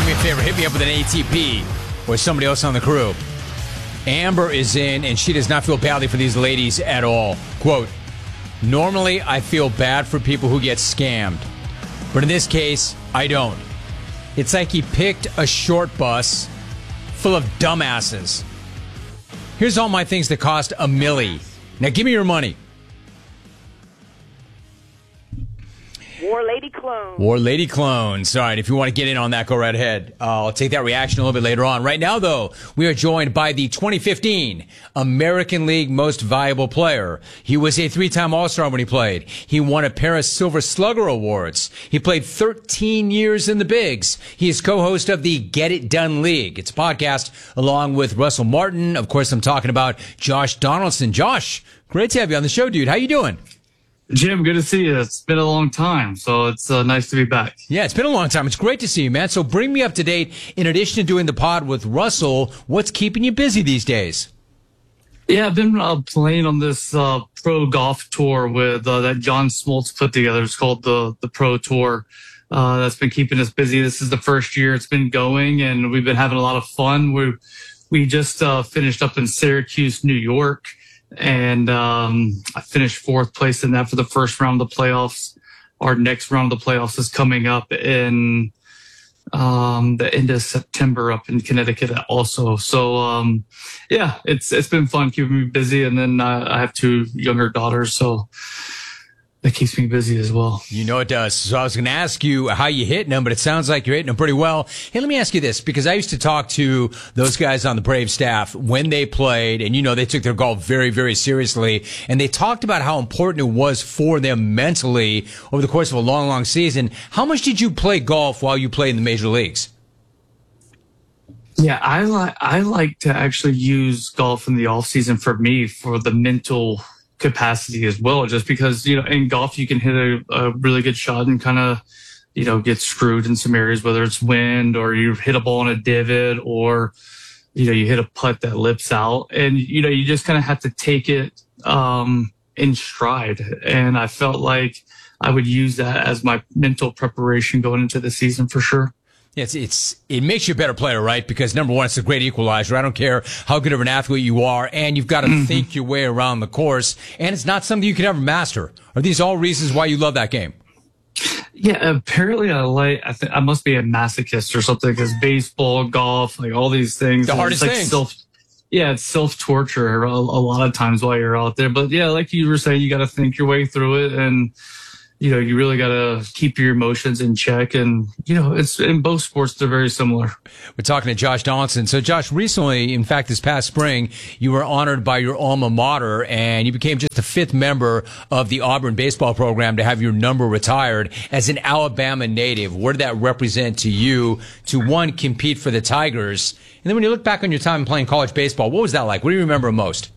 me a favor. Hit me up with an ATP or somebody else on the crew. Amber is in, and she does not feel badly for these ladies at all. Quote, normally I feel bad for people who get scammed, but in this case, I don't. It's like he picked a short bus full of dumbasses. Here's all my things that cost $1 million. Now give me your money. War Lady Clones. War Lady Clones. All right, if you want to get in on that, go right ahead. I'll take that reaction a little bit later on. Right now, though, we are joined by the 2015 American League Most Valuable Player. He was a 3-time All-Star when he played. He won a pair of Silver Slugger Awards. He played 13 years in the bigs. He is co-host of the Get It Done League. It's a podcast along with Russell Martin. Of course, I'm talking about Josh Donaldson. Josh, great to have you on the show, dude. How you doing? Jim, good to see you. It's been a long time, so it's nice to be back. Yeah, it's been a long time. It's great to see you, man. So bring me up to date. In addition to doing the pod with Russell, what's keeping you busy these days? Yeah, I've been playing on this pro golf tour with that John Smoltz put together. It's called the Pro Tour. That's been keeping us busy. This is the first year it's been going, and we've been having a lot of fun. We just finished up in Syracuse, New York. And I finished 4th place in that for the first round of the playoffs. Our next round of the playoffs is coming up in the end of September up in Connecticut also. So yeah, it's been fun keeping me busy. And then I have 2 younger daughters, so that keeps me busy as well. You know it does. So I was going to ask you how you hitting them, but it sounds like you're hitting them pretty well. Hey, let me ask you this, because I used to talk to those guys on the Brave staff when they played, and they took their golf very, very seriously, and they talked about how important it was for them mentally over the course of a long, long season. How much did you play golf while you played in the major leagues? Yeah, I like to actually use golf in the off season for me for the mental capacity as well, just because in golf you can hit a really good shot and kind of get screwed in some areas, whether it's wind or you hit a ball in a divot or you hit a putt that lips out, and you just kind of have to take it in stride. And I felt like I would use that as my mental preparation going into the season for sure. It makes you a better player, right? Because number one, it's a great equalizer. I don't care how good of an athlete you are, and you've got to think your way around the course, and it's not something you can ever master. Are these all reasons why you love that game? Yeah, apparently I must be a masochist or something, because baseball, golf, like all these things. The hardest things. It's self-torture a lot of times while you're out there. But yeah, like you were saying, you got to think your way through it, and you really got to keep your emotions in check. And, it's in both sports, they're very similar. We're talking to Josh Donaldson. So, Josh, recently, in fact, this past spring, you were honored by your alma mater, and you became just the 5th member of the Auburn baseball program to have your number retired. As an Alabama native, what did that represent to you to, one, compete for the Tigers? And then when you look back on your time playing college baseball, what was that like? What do you remember most?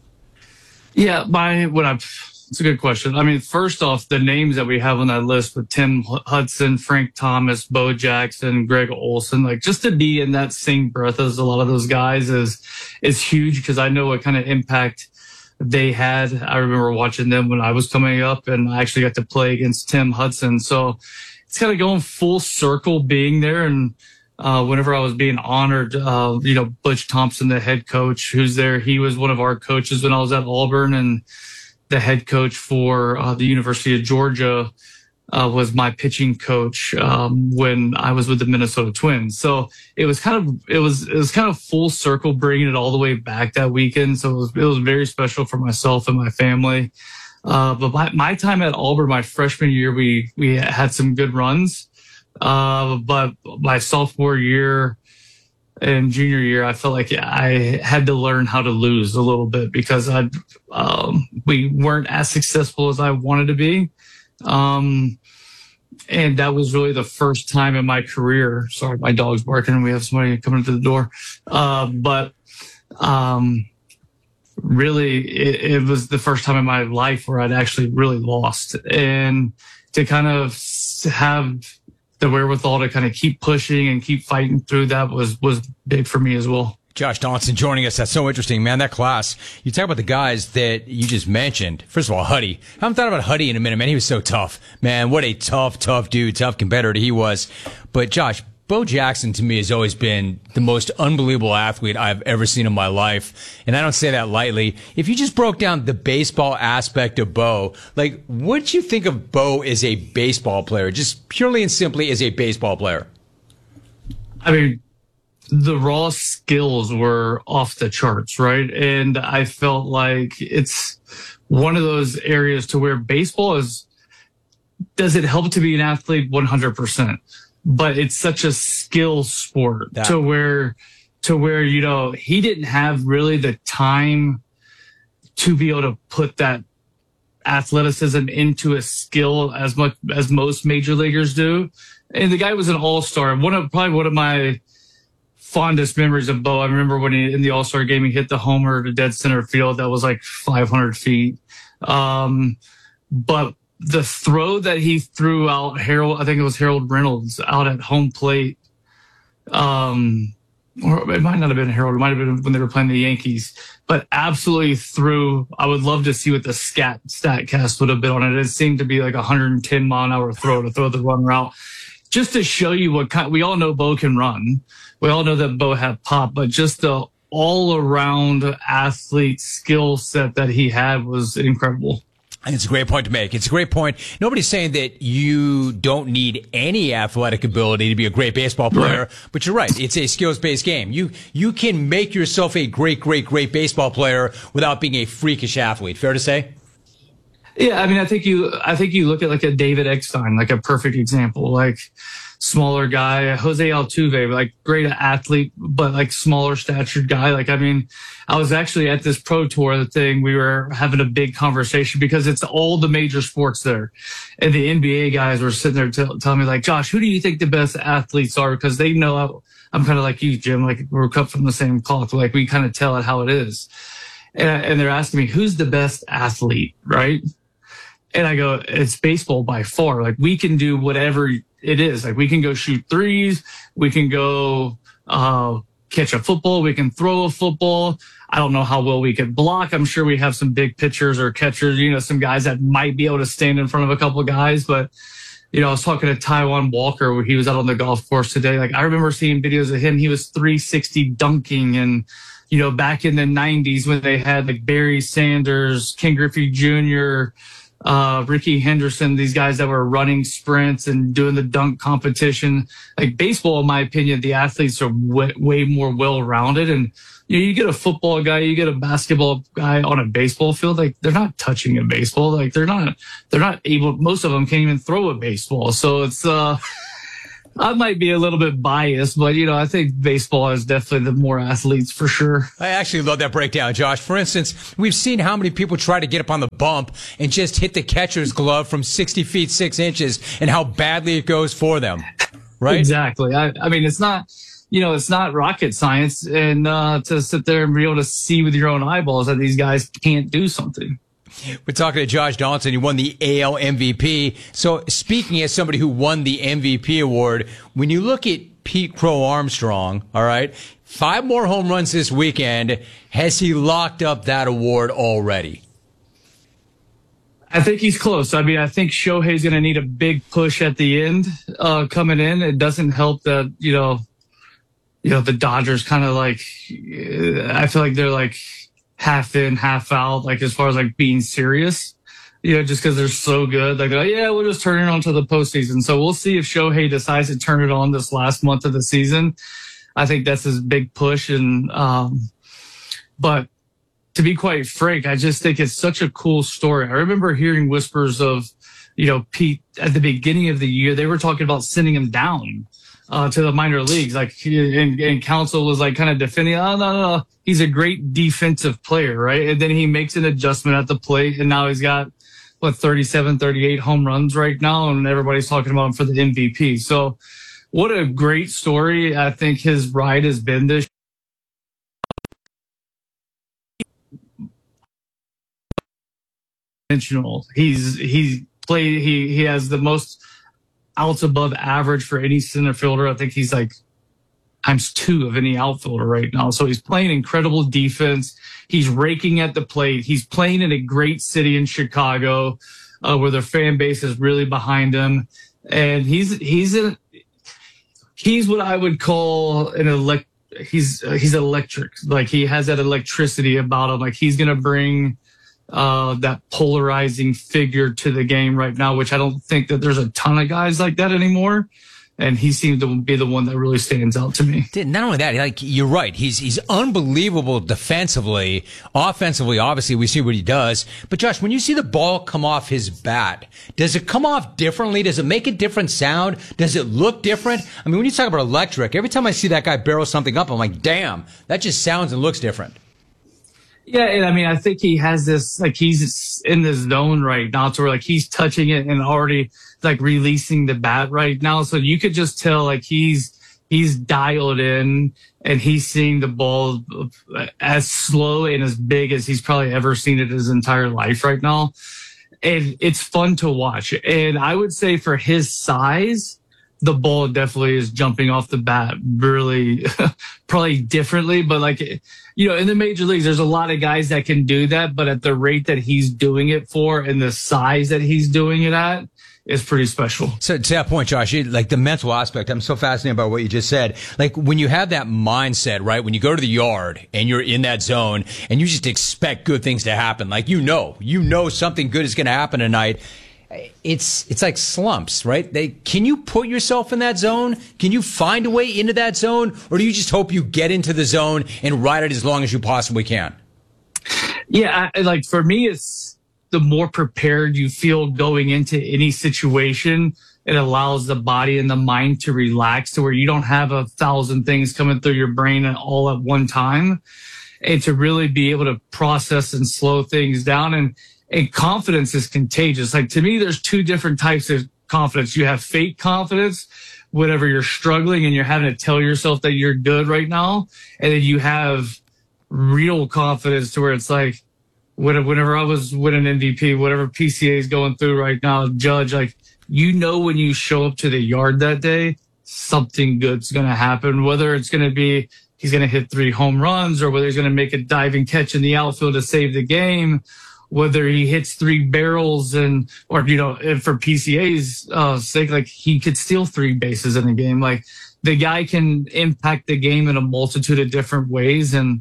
Yeah, it's a good question. I mean, first off, the names that we have on that list with Tim Hudson, Frank Thomas, Bo Jackson, Greg Olson, like just to be in that same breath as a lot of those guys is huge, because I know what kind of impact they had. I remember watching them when I was coming up, and I actually got to play against Tim Hudson. So it's kind of going full circle being there. And whenever I was being honored, Butch Thompson, the head coach who's there, he was one of our coaches when I was at Auburn, and the head coach for the University of Georgia was my pitching coach when I was with the Minnesota Twins. So it was kind of full circle, bringing it all the way back that weekend. So it was very special for myself and my family. But my time at Auburn, my freshman year, we had some good runs. But my sophomore year and junior year, I felt like I had to learn how to lose a little bit, because we weren't as successful as I wanted to be. And that was really the first time in my career. Sorry, my dog's barking and we have somebody coming to the door. But really, it was the first time in my life where I'd actually really lost. And to kind of have the wherewithal to kind of keep pushing and keep fighting through that was big for me as well. Josh Donaldson joining us. That's so interesting, man. That class. You talk about the guys that you just mentioned. First of all, Huddy. I haven't thought about Huddy in a minute, man. He was so tough. Man, what a tough dude, tough competitor he was. But Josh, Bo Jackson to me has always been the most unbelievable athlete I've ever seen in my life. And I don't say that lightly. If you just broke down the baseball aspect of Bo, like, what do you think of Bo as a baseball player? Just purely and simply as a baseball player. I mean, the raw skills were off the charts, right? And I felt like it's one of those areas to where baseball does it help to be an athlete? 100%. But it's such a skill sport to where, you know, he didn't have really the time to be able to put that athleticism into a skill as much as most major leaguers do. And the guy was an all-star. Probably one of my fondest memories of Bo. I remember when in the all-star game, he hit the homer to dead center field. That was like 500 feet. But the throw that he threw out, I think it was Harold Reynolds out at home plate. Or it might not have been Harold. It might have been when they were playing the Yankees, but absolutely threw. I would love to see what the StatCast would have been on it. It seemed to be like 110-mile-an-hour throw to throw the runner out. Just to show you what we all know Bo can run. We all know that Bo had pop, but just the all-around athlete skill set that he had was incredible. And it's a great point to make. It's a great point. Nobody's saying that you don't need any athletic ability to be a great baseball player, right. But you're right. It's a skills-based game. You can make yourself a great baseball player without being a freakish athlete. Fair to say? Yeah, I mean, I think you look at like a David Eckstein, like a perfect example, like smaller guy, Jose Altuve, like great athlete, but like smaller statured guy. Like, I mean, I was actually at this pro tour thing. We were having a big conversation because it's all the major sports there. And the NBA guys were sitting there telling me like, Josh, who do you think the best athletes are? Because they know I'm kind of like you, Jim, like we're cut from the same cloth. Like we kind of tell it how it is. And they're asking me, who's the best athlete, right? And I go, it's baseball by far. Like we can do whatever it is. Like we can go shoot threes. We can go catch a football. We can throw a football. I don't know how well we could block. I'm sure we have some big pitchers or catchers, you know, some guys that might be able to stand in front of a couple of guys. But, you know, I was talking to Taijuan Walker where he was out on the golf course today. Like I remember seeing videos of him. He was 360 dunking and, you know, back in the 90s when they had like Barry Sanders, Ken Griffey Jr., Ricky Henderson, these guys that were running sprints and doing the dunk competition. Like baseball, in my opinion, the athletes are way more well-rounded. And you get a football guy, you get a basketball guy on a baseball field, like they're not touching a baseball. Like they're not able, most of them can't even throw a baseball. So it's, I might be a little bit biased, but, you know, I think baseball is definitely the more athletes for sure. I actually love that breakdown, Josh. For instance, we've seen how many people try to get up on the bump and just hit the catcher's glove from 60 feet, 6 inches and how badly it goes for them, right? Exactly. I mean, it's not, you know, it's not rocket science and to sit there and be able to see with your own eyeballs that these guys can't do something. We're talking to Josh Donaldson. He won the AL MVP. So speaking as somebody who won the MVP award, when you look at Pete Crow Armstrong, all right, 5 more home runs this weekend. Has he locked up that award already? I think he's close. I mean, I think Shohei's going to need a big push at the end coming in. It doesn't help that, you know, the Dodgers kind of like, I feel like they're like, half in, half out, like as far as like being serious, you know, just because they're so good. Like, yeah, we'll just turn it on to the postseason. So we'll see if Shohei decides to turn it on this last month of the season. I think that's his big push. And, but to be quite frank, I just think it's such a cool story. I remember hearing whispers of, you know, Pete at the beginning of the year, they were talking about sending him down to the minor leagues. Like, and Counsell was like kind of defending, oh, no. He's a great defensive player, right? And then he makes an adjustment at the plate, and now he's got, 37, 38 home runs right now, and everybody's talking about him for the MVP. So what a great story. I think his ride has been this. He has the most outs above average for any center fielder. I think he's like ×2 of any outfielder right now. So he's playing incredible defense. He's raking at the plate. He's playing in a great city in Chicago, where their fan base is really behind him. And he he's what I would call he's electric. Like he has that electricity about him. Like he's going to bring that polarizing figure to the game right now, which I don't think that there's a ton of guys like that anymore. And he seems to be the one that really stands out to me. Not only that, like you're right, he's unbelievable defensively. Offensively, obviously, we see what he does. But Josh, when you see the ball come off his bat, does it come off differently? Does it make a different sound? Does it look different? I mean, when you talk about electric, every time I see that guy barrel something up, I'm like, damn, that just sounds and looks different. Yeah, and I mean, I think he has this, like, he's in this zone right now to where, like, he's touching it and already, like, releasing the bat right now. So you could just tell, like, he's dialed in and he's seeing the ball as slow and as big as he's probably ever seen it his entire life right now. And it's fun to watch. And I would say for his size, the ball definitely is jumping off the bat really probably differently. But like, you know, in the major leagues, there's a lot of guys that can do that. But at the rate that he's doing it for and the size that he's doing it at is pretty special. So to that point, Josh, like the mental aspect, I'm so fascinated by what you just said. Like when you have that mindset, right? When you go to the yard and you're in that zone and you just expect good things to happen, like you know something good is going to happen tonight. It's like slumps, right? Can you put yourself in that zone? Can you find a way into that zone? Or do you just hope you get into the zone and ride it as long as you possibly can? Yeah, like for me, it's the more prepared you feel going into any situation, it allows the body and the mind to relax to where you don't have 1,000 things coming through your brain all at one time, and to really be able to process and slow things down. And confidence is contagious. Like to me, there's two different types of confidence. You have fake confidence, whenever you're struggling and you're having to tell yourself that you're good right now. And then you have real confidence to where it's like, whenever I was winning MVP, whatever PCA is going through right now, Judge, like, you know, when you show up to the yard that day, something good's going to happen, whether it's going to be, he's going to hit 3 home runs, or whether he's going to make a diving catch in the outfield to save the game, whether he hits 3 barrels or, you know, for PCA's sake, like he could steal 3 bases in a game. Like the guy can impact the game in a multitude of different ways. And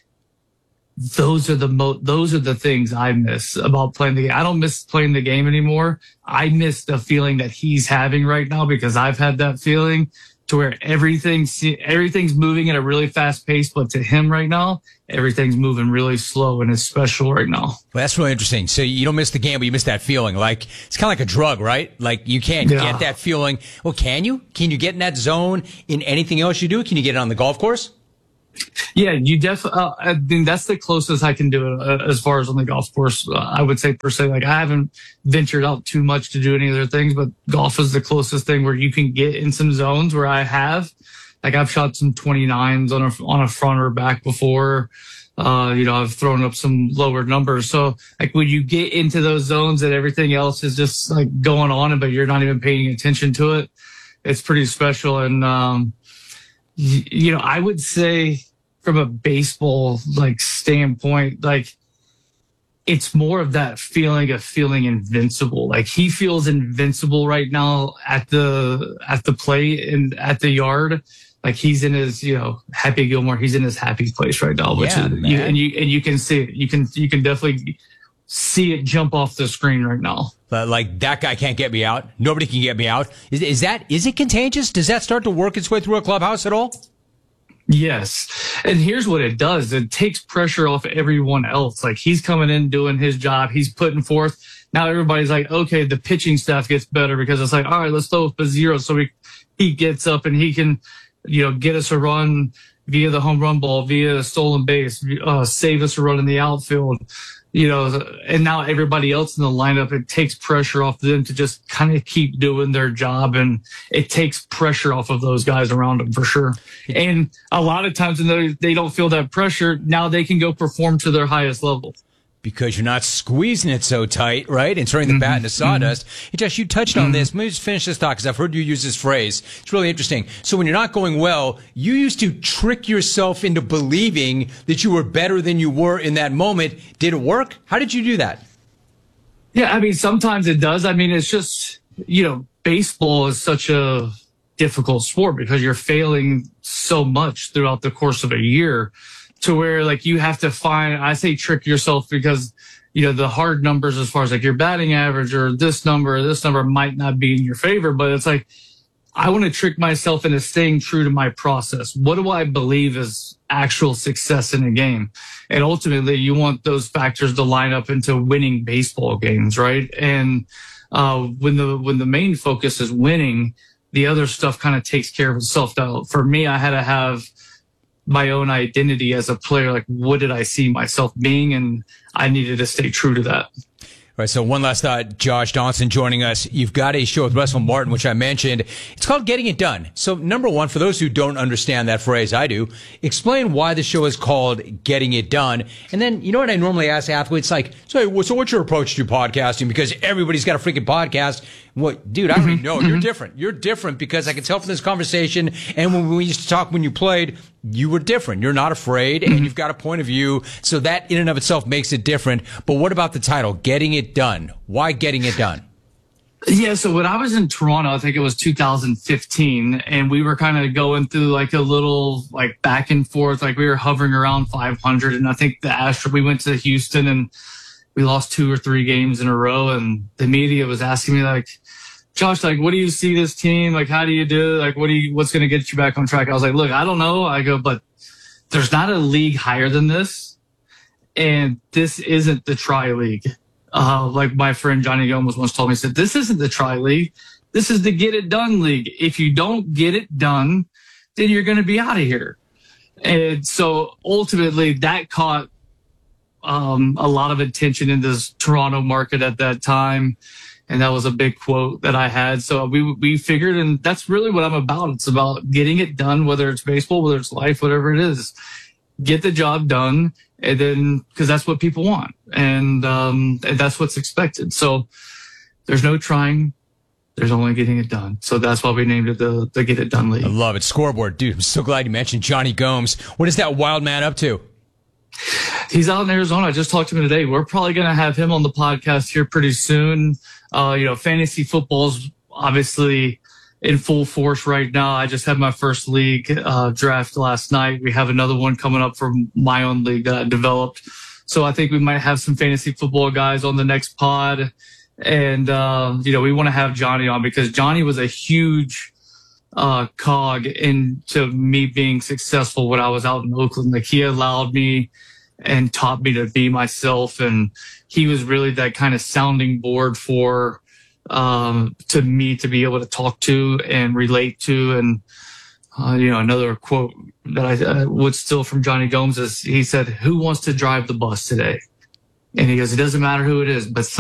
those are the things I miss about playing the game. I don't miss playing the game anymore. I miss the feeling that he's having right now, because I've had that feeling to where everything's moving at a really fast pace, but to him right now, everything's moving really slow and it's special right now. Well, that's really interesting. So you don't miss the game, but you miss that feeling. Like it's kind of like a drug, right? Like you can't get that feeling. Well, can you? Can you get in that zone in anything else you do? Can you get it on the golf course? Yeah, you definitely. I mean, that's the closest I can do it as far as on the golf course. I would say per se. Like I haven't ventured out too much to do any other things, but golf is the closest thing where you can get in some zones where I have. Like I've shot some 29s on a front or back before. You know, I've thrown up some lower numbers. So like when you get into those zones and everything else is just like going on, but you're not even paying attention to it, it's pretty special. And you know, I would say from a baseball like standpoint, like it's more of that feeling of feeling invincible. Like he feels invincible right now at the plate and at the yard. Like he's in his, you know, Happy Gilmore. He's in his happy place right now, which is, you can see it. You can definitely see it jump off the screen right now. Like that guy can't get me out. Nobody can get me out. Is it contagious? Does that start to work its way through a clubhouse at all? Yes. And here's what it does. It takes pressure off everyone else. Like he's coming in doing his job. He's putting forth. Now everybody's like, okay, the pitching staff gets better, because it's like, all right, let's throw up a 0. So he gets up and he can, you know, get us a run via the home run ball, via a stolen base, save us a run in the outfield. You know, and now everybody else in the lineup, it takes pressure off them to just kind of keep doing their job. And it takes pressure off of those guys around them for sure. And a lot of times when they don't feel that pressure, now they can go perform to their highest level. Because you're not squeezing it so tight, right? And turning the bat into sawdust. Hey, Josh, you touched on this. Let me just finish this thought, because I've heard you use this phrase. It's really interesting. So when you're not going well, you used to trick yourself into believing that you were better than you were in that moment. Did it work? How did you do that? Yeah, I mean, sometimes it does. I mean, it's just, you know, baseball is such a difficult sport because you're failing so much throughout the course of a year to where like you have to I say trick yourself because, you know, the hard numbers as far as like your batting average or this number might not be in your favor, but it's like, I want to trick myself into staying true to my process. What do I believe is actual success in a game? And ultimately, you want those factors to line up into winning baseball games, right? And when the main focus is winning, the other stuff kind of takes care of itself. Now, for me, I had to have my own identity as a player. Like, what did I see myself being? And I needed to stay true to that. All right, so one last thought, Josh Donaldson joining us. You've got a show with Russell Martin, which I mentioned. It's called Getting It Done. So number one, for those who don't understand that phrase, I do, explain why the show is called Getting It Done. And then, you know what I normally ask athletes? Like, so what's your approach to podcasting? Because everybody's got a freaking podcast. What, dude, I already know. You're different. You're different because I can tell from this conversation. And when we used to talk when you played, you were different. You're not afraid and you've got a point of view. So that in and of itself makes it different. But what about the title, Getting It Done? Why Getting It Done? Yeah, so when I was in Toronto, I think it was 2015, and we were kind of going through like a little like back and forth, like we were hovering around 500. And I think we went to Houston and we lost 2 or 3 games in a row. And the media was asking me like, Josh, like, what do you see this team? Like, how do you do? Like, what's going to get you back on track? I was like, look, I don't know. I go, but there's not a league higher than this. And this isn't the tri-league. Like my friend Johnny Gomes once told me, he said, this isn't the tri-league. This is the get it done league. If you don't get it done, then you're going to be out of here. And so ultimately that caught a lot of attention in this Toronto market at that time. And that was a big quote that I had. So we figured, and that's really what I'm about. It's about getting it done, whether it's baseball, whether it's life, whatever it is. Get the job done, and then because that's what people want, and that's what's expected. So there's no trying. There's only getting it done. So that's why we named it the Get It Done League. I love it. Scoreboard. Dude, I'm so glad you mentioned Johnny Gomes. What is that wild man up to? He's out in Arizona. I just talked to him today. We're probably going to have him on the podcast here pretty soon. Fantasy football's obviously in full force right now. I just had my first league draft last night. We have another one coming up for my own league that I developed. So I think we might have some fantasy football guys on the next pod. And, we want to have Johnny on because Johnny was a huge cog into me being successful when I was out in Oakland. Like, he allowed me and taught me to be myself, and he was really that kind of sounding board for to me to be able to talk to and relate to. And another quote that I would steal from Johnny Gomes is he said, "Who wants to drive the bus today?" And he goes, "It doesn't matter who it is, but